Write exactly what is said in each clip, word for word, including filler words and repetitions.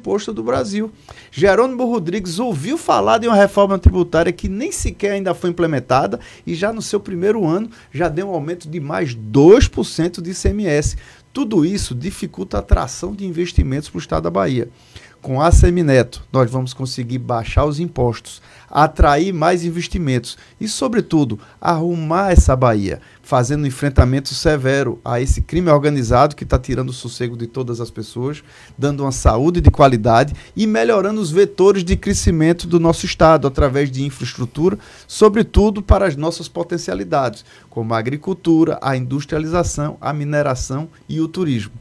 imposto do Brasil. Jerônimo Rodrigues ouviu falar de uma reforma tributária que nem sequer ainda foi implementada e já no seu primeiro ano já deu um aumento de mais dois por cento de I C M S. Tudo isso dificulta a atração de investimentos para o estado da Bahia. Com a Semineto, nós vamos conseguir baixar os impostos, atrair mais investimentos e, sobretudo, arrumar essa Bahia, fazendo um enfrentamento severo a esse crime organizado que está tirando o sossego de todas as pessoas, dando uma saúde de qualidade e melhorando os vetores de crescimento do nosso estado através de infraestrutura, sobretudo para as nossas potencialidades, como a agricultura, a industrialização, a mineração e o turismo.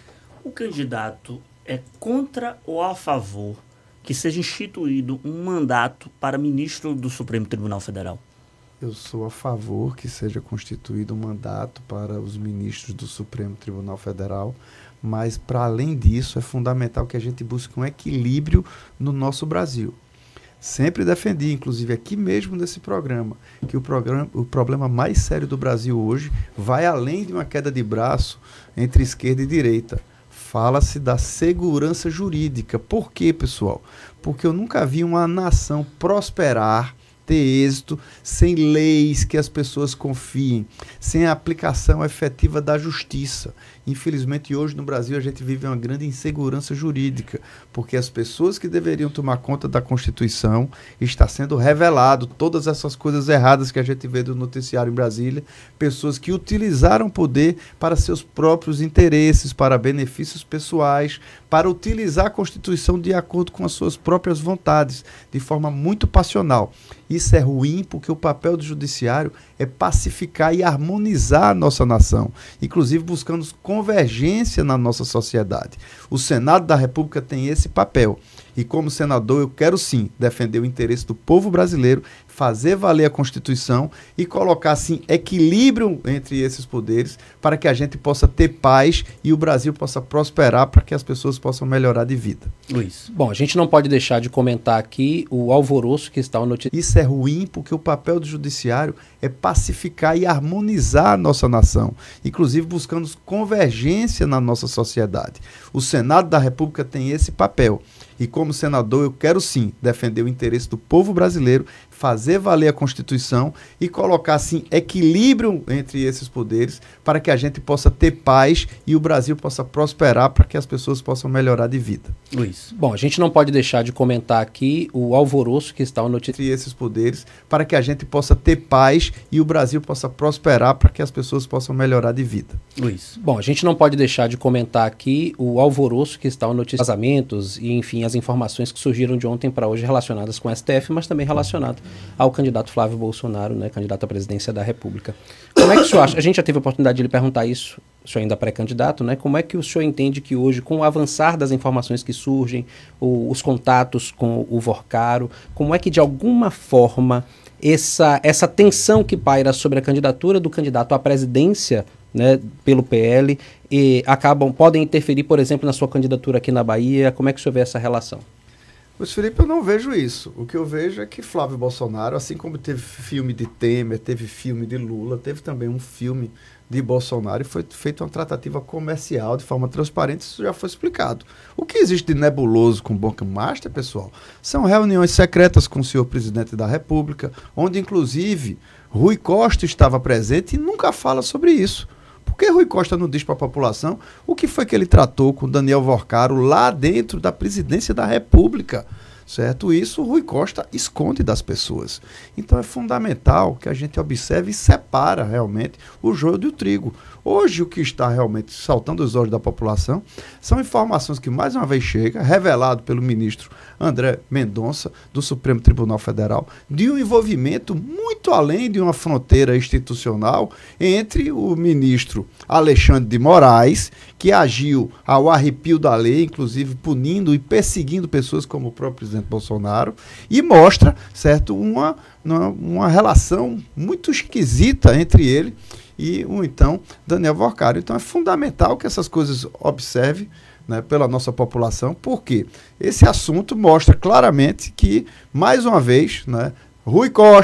O candidato é contra ou a favor que seja instituído um mandato para ministro do Supremo Tribunal Federal? Eu sou a favor que seja constituído um mandato para os ministros do Supremo Tribunal Federal, mas, para além disso, é fundamental que a gente busque um equilíbrio no nosso Brasil. Sempre defendi, inclusive aqui mesmo nesse programa, que o, programa, o problema mais sério do Brasil hoje vai além de uma queda de braço entre esquerda e direita. Fala-se da segurança jurídica. Por quê, pessoal? Porque eu nunca vi uma nação prosperar, ter êxito, sem leis que as pessoas confiem, sem a aplicação efetiva da justiça. Infelizmente, hoje no Brasil a gente vive uma grande insegurança jurídica, porque as pessoas que deveriam tomar conta da Constituição está sendo revelado todas essas coisas erradas que a gente vê do noticiário em Brasília, pessoas que utilizaram o poder para seus próprios interesses, para benefícios pessoais, para utilizar a Constituição de acordo com as suas próprias vontades, de forma muito passional. Isso é ruim porque o papel do judiciário é pacificar e harmonizar a nossa nação, inclusive buscando convergência na nossa sociedade. O Senado da República tem esse papel. E como senador eu quero sim defender o interesse do povo brasileiro, fazer valer a Constituição e colocar assim equilíbrio entre esses poderes para que a gente possa ter paz e o Brasil possa prosperar para que as pessoas possam melhorar de vida. Luiz. Bom, a gente não pode deixar de comentar aqui o alvoroço que está no noticiário. Isso é ruim porque o papel do judiciário é pacificar e harmonizar a nossa nação, inclusive buscando convergência na nossa sociedade. O Senado da República tem esse papel. E como senador eu quero sim defender o interesse do povo brasileiro, fazer valer a Constituição e colocar assim equilíbrio entre esses poderes para que a gente possa ter paz e o Brasil possa prosperar para que as pessoas possam melhorar de vida. Luiz. Bom, a gente não pode deixar de comentar aqui o alvoroço que está no noticiário. Entre esses poderes para que a gente possa ter paz e o Brasil possa prosperar para que as pessoas possam melhorar de vida. Luiz. Bom, a gente não pode deixar de comentar aqui o alvoroço que está no noticiário, vazamentos e enfim as informações que surgiram de ontem para hoje relacionadas com o S T F, mas também relacionado ao candidato Flávio Bolsonaro, né, candidato à presidência da República. Como é que o senhor acha? A gente já teve a oportunidade de lhe perguntar isso, o senhor ainda pré-candidato, né? Como é que o senhor entende que hoje, com o avançar das informações que surgem, o, os contatos com o Vorcaro, como é que de alguma forma essa, essa tensão que paira sobre a candidatura do candidato à presidência, né, pelo P L, e acabam, podem interferir, por exemplo, na sua candidatura aqui na Bahia? Como é que o senhor vê essa relação? Pois, Felipe, eu não vejo isso. O que eu vejo é que Flávio Bolsonaro, assim como teve filme de Temer, teve filme de Lula, teve também um filme de Bolsonaro e foi feita uma tratativa comercial de forma transparente, isso já foi explicado. O que existe de nebuloso com o Banco Master, pessoal, são reuniões secretas com o senhor presidente da República, onde inclusive Rui Costa estava presente e nunca fala sobre isso. Por que Rui Costa não diz para a população o que foi que ele tratou com Daniel Vorcaro lá dentro da presidência da República? Certo? Isso o Rui Costa esconde das pessoas. Então é fundamental que a gente observe e separa realmente o joio do trigo. Hoje o que está realmente saltando os olhos da população são informações que mais uma vez chega, revelado pelo ministro André Mendonça, do Supremo Tribunal Federal, de um envolvimento muito além de uma fronteira institucional entre o ministro Alexandre de Moraes, que agiu ao arrepio da lei, inclusive punindo e perseguindo pessoas como o próprio presidente Bolsonaro, e mostra, certo, uma, uma, uma relação muito esquisita entre ele e o então Daniel Vorcaro. Então é fundamental que essas coisas observem, né, pela nossa população, porque esse assunto mostra claramente que, mais uma vez, né, Rui Costa,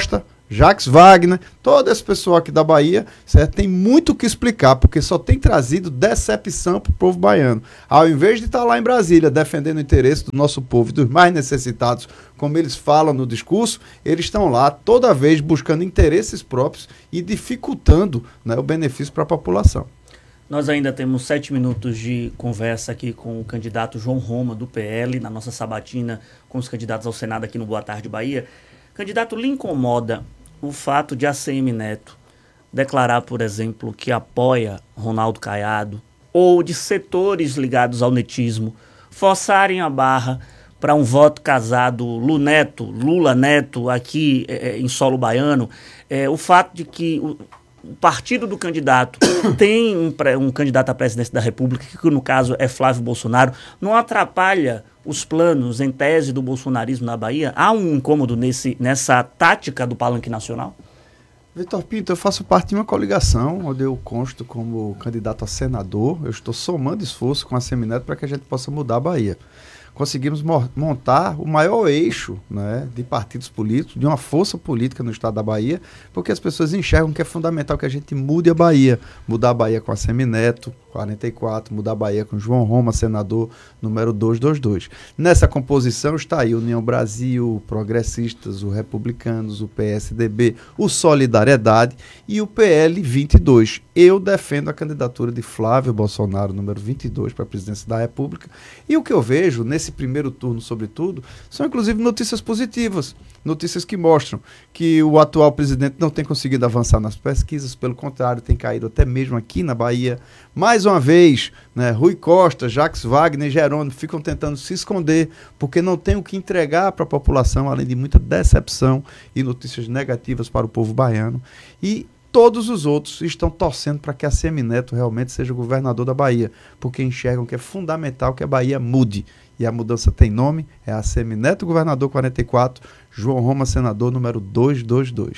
Jacques Wagner, todo esse pessoal aqui da Bahia, certo? Tem muito o que explicar, porque só tem trazido decepção para o povo baiano. Ao invés de estar lá em Brasília defendendo o interesse do nosso povo e dos mais necessitados, como eles falam no discurso, eles estão lá toda vez buscando interesses próprios e dificultando, né, o benefício para a população. Nós ainda temos sete minutos de conversa aqui com o candidato João Roma, do P L, na nossa sabatina com os candidatos ao Senado aqui no Boa Tarde Bahia. Candidato, lhe incomoda o fato de A C M Neto declarar, por exemplo, que apoia Ronaldo Caiado, ou de setores ligados ao netismo forçarem a barra para um voto casado Luneto, Lula Neto, aqui é, em solo baiano, é, o fato de que o, o partido do candidato tem um, um candidato à presidência da República, que no caso é Flávio Bolsonaro, não atrapalha os planos, em tese, do bolsonarismo na Bahia? Há um incômodo nesse, nessa tática do palanque nacional? Vitor Pinto, eu faço parte de uma coligação onde eu consto como candidato a senador. Eu estou somando esforço com a Semineto para que a gente possa mudar a Bahia. Conseguimos mo- montar o maior eixo, né, de partidos políticos, de uma força política no estado da Bahia, porque as pessoas enxergam que é fundamental que a gente mude a Bahia. Mudar a Bahia com a Semineto, quarenta e quatro, mudar a Bahia com João Roma, senador número duzentos e vinte e dois. Nessa composição está aí União Brasil, o Progressistas, o Republicanos, o P S D B, o Solidariedade e o P L vinte e dois. Eu defendo a candidatura de Flávio Bolsonaro, número vinte e dois, para a presidência da República. E o que eu vejo nesse primeiro turno, sobretudo, são inclusive notícias positivas. Notícias que mostram que o atual presidente não tem conseguido avançar nas pesquisas, pelo contrário, tem caído até mesmo aqui na Bahia. Mais uma vez, né, Rui Costa, Jacques Wagner e Jerônimo ficam tentando se esconder porque não tem o que entregar para a população, além de muita decepção e notícias negativas para o povo baiano. E todos os outros estão torcendo para que a Semineto realmente seja governador da Bahia, porque enxergam que é fundamental que a Bahia mude. E a mudança tem nome, é a Semineto, governador quarenta e quatro, João Roma, senador número duzentos e vinte e dois.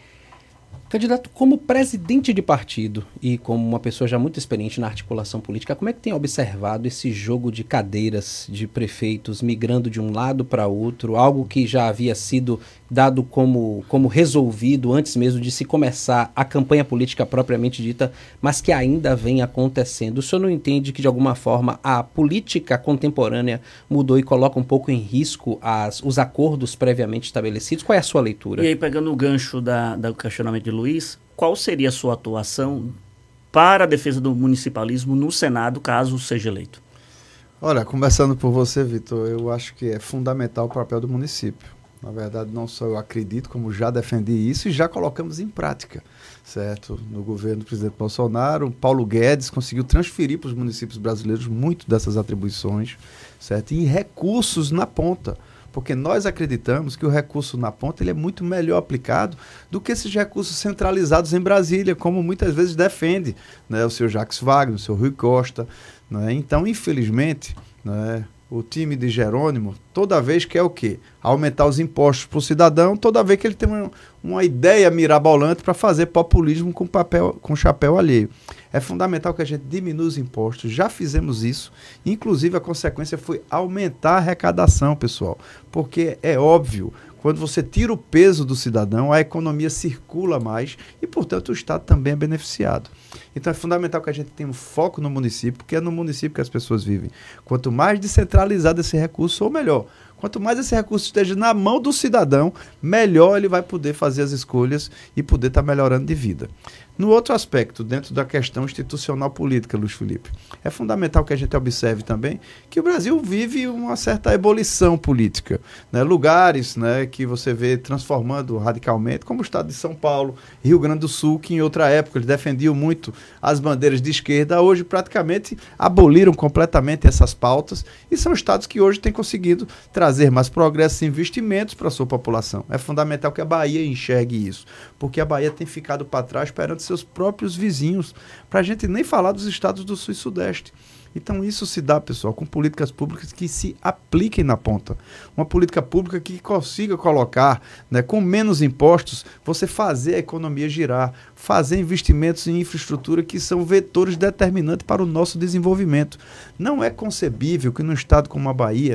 Candidato, como presidente de partido e como uma pessoa já muito experiente na articulação política, como é que tem observado esse jogo de cadeiras de prefeitos migrando de um lado para outro, algo que já havia sido dado como, como resolvido antes mesmo de se começar a campanha política propriamente dita, mas que ainda vem acontecendo? O senhor não entende que, de alguma forma, a política contemporânea mudou e coloca um pouco em risco as, os acordos previamente estabelecidos? Qual é a sua leitura? E aí, pegando o gancho da, do questionamento de Luiz, qual seria a sua atuação para a defesa do municipalismo no Senado, caso seja eleito? Olha, começando por você, Vitor, eu acho que é fundamental o papel do município. Na verdade, não só eu acredito, como já defendi isso e já colocamos em prática, certo? No governo do presidente Bolsonaro, Paulo Guedes conseguiu transferir para os municípios brasileiros muito dessas atribuições, certo? E recursos na ponta, porque nós acreditamos que o recurso na ponta ele é muito melhor aplicado do que esses recursos centralizados em Brasília, como muitas vezes defende, né, o senhor Jacques Wagner, o senhor Rui Costa. Né? Então, infelizmente, né, o time de Jerônimo, toda vez quer o quê? Aumentar os impostos para o cidadão, toda vez que ele tem uma, uma ideia mirabolante para fazer populismo com, papel, com chapéu alheio. É fundamental que a gente diminua os impostos, já fizemos isso, inclusive a consequência foi aumentar a arrecadação, pessoal, porque é óbvio, quando você tira o peso do cidadão, a economia circula mais e, portanto, o Estado também é beneficiado. Então, é fundamental que a gente tenha um foco no município, porque é no município que as pessoas vivem. Quanto mais descentralizado esse recurso, ou melhor, quanto mais esse recurso esteja na mão do cidadão, melhor ele vai poder fazer as escolhas e poder estar melhorando de vida. No outro aspecto, dentro da questão institucional política, Luiz Felipe, é fundamental que a gente observe também que o Brasil vive uma certa ebulição política. Né? Lugares, né, que você vê transformando radicalmente, como o estado de São Paulo, Rio Grande do Sul, que em outra época eles defendiam muito as bandeiras de esquerda, hoje praticamente aboliram completamente essas pautas e são estados que hoje têm conseguido trazer mais progresso e investimentos para a sua população. É fundamental que a Bahia enxergue isso, porque a Bahia tem ficado para trás perante seus próprios vizinhos, para a gente nem falar dos estados do Sul e Sudeste. Então isso se dá, pessoal, com políticas públicas que se apliquem na ponta. Uma política pública que consiga colocar, né, com menos impostos, você fazer a economia girar, fazer investimentos em infraestrutura que são vetores determinantes para o nosso desenvolvimento. Não é concebível que num estado como a Bahia,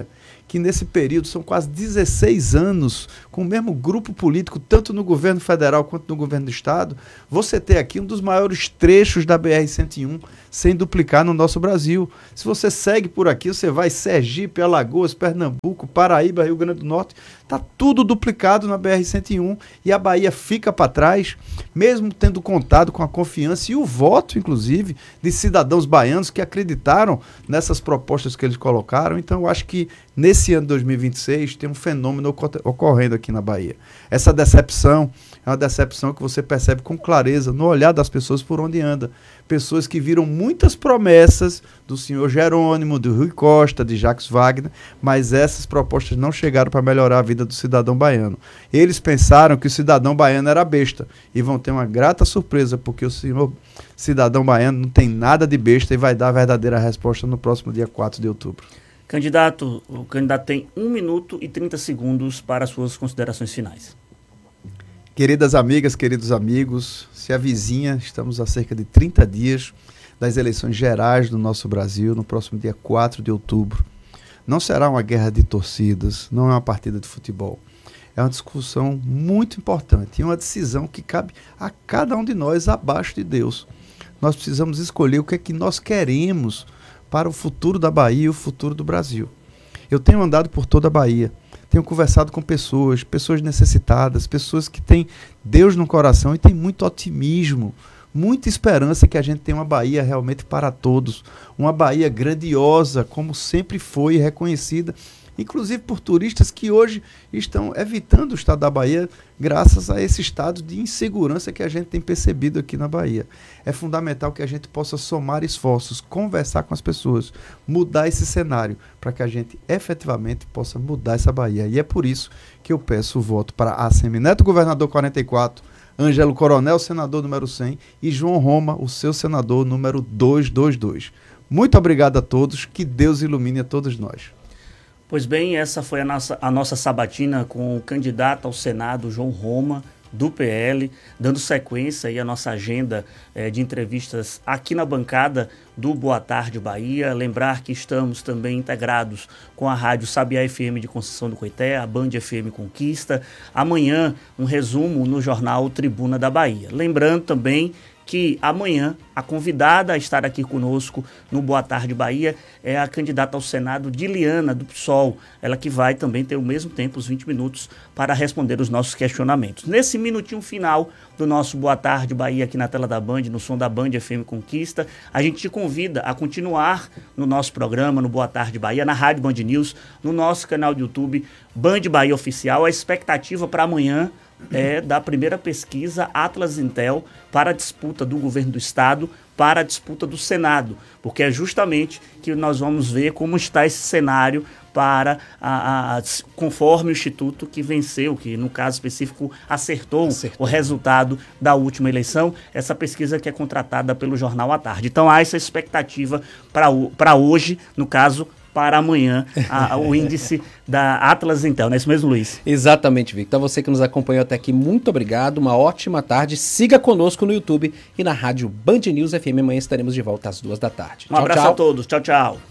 que nesse período são quase dezesseis anos com o mesmo grupo político, tanto no governo federal quanto no governo do estado, você ter aqui um dos maiores trechos da B R cento e um sem duplicar no nosso Brasil. Se você segue por aqui, você vai Sergipe, Alagoas, Pernambuco, Paraíba, Rio Grande do Norte, está tudo duplicado na B R cento e um e a Bahia fica para trás, mesmo tendo contado com a confiança e o voto, inclusive, de cidadãos baianos que acreditaram nessas propostas que eles colocaram. Então, eu acho que nesse ano de dois mil e vinte e seis tem um fenômeno ocorrendo aqui na Bahia. Essa decepção é uma decepção que você percebe com clareza no olhar das pessoas por onde anda. Pessoas que viram muitas promessas do senhor Jerônimo, do Rui Costa, de Jacques Wagner, mas essas propostas não chegaram para melhorar a vida do cidadão baiano. Eles pensaram que o cidadão baiano era besta e vão ter uma grata surpresa, porque o senhor cidadão baiano não tem nada de besta e vai dar a verdadeira resposta no próximo dia quatro de outubro. Candidato, o candidato tem um minuto e trinta segundos para as suas considerações finais. Queridas amigas, queridos amigos, se avizinha, estamos a cerca de trinta dias das eleições gerais do nosso Brasil, no próximo dia quatro de outubro. Não será uma guerra de torcidas, não é uma partida de futebol. É uma discussão muito importante e uma decisão que cabe a cada um de nós abaixo de Deus. Nós precisamos escolher o que é que nós queremos para o futuro da Bahia e o futuro do Brasil. Eu tenho andado por toda a Bahia, tenho conversado com pessoas, pessoas necessitadas, pessoas que têm Deus no coração e têm muito otimismo, muita esperança que a gente tenha uma Bahia realmente para todos, uma Bahia grandiosa, como sempre foi reconhecida, inclusive por turistas que hoje estão evitando o estado da Bahia graças a esse estado de insegurança que a gente tem percebido aqui na Bahia. É fundamental que a gente possa somar esforços, conversar com as pessoas, mudar esse cenário, para que a gente efetivamente possa mudar essa Bahia. E é por isso que eu peço o voto para ACM Neto, governador quarenta e quatro, Ângelo Coronel, senador número cem, e João Roma, o seu senador número duzentos e vinte e dois. Muito obrigado a todos, que Deus ilumine a todos nós. Pois bem, essa foi a nossa, a nossa sabatina com o candidato ao Senado, João Roma, do P L, dando sequência aí à nossa agenda eh, de entrevistas aqui na bancada do Boa Tarde Bahia. Lembrar que estamos também integrados com a Rádio Sabiá F M de Conceição do Coité, a Band F M Conquista. Amanhã, um resumo no jornal Tribuna da Bahia. Lembrando também que amanhã a convidada a estar aqui conosco no Boa Tarde Bahia é a candidata ao Senado, Diliana, do P SOL. Ela que vai também ter o mesmo tempo, os vinte minutos, para responder os nossos questionamentos. Nesse minutinho final do nosso Boa Tarde Bahia aqui na tela da Band, no som da Band F M Conquista, a gente te convida a continuar no nosso programa, no Boa Tarde Bahia, na Rádio Band News, no nosso canal do YouTube, Band Bahia Oficial. A expectativa para amanhã é da primeira pesquisa Atlas Intel para a disputa do governo do estado, para a disputa do Senado, porque é justamente que nós vamos ver como está esse cenário para, a, a, conforme o Instituto que venceu, que no caso específico acertou, acertou o resultado da última eleição, essa pesquisa que é contratada pelo Jornal à Tarde. Então há essa expectativa para hoje, no caso, para amanhã, a, a, o índice da Atlas Intel, não é isso mesmo, Luiz? Exatamente, Victor. Então você que nos acompanhou até aqui, muito obrigado, uma ótima tarde. Siga conosco no YouTube e na rádio Band News F M. Amanhã estaremos de volta às duas da tarde. Um tchau, abraço tchau. a todos. Tchau, tchau.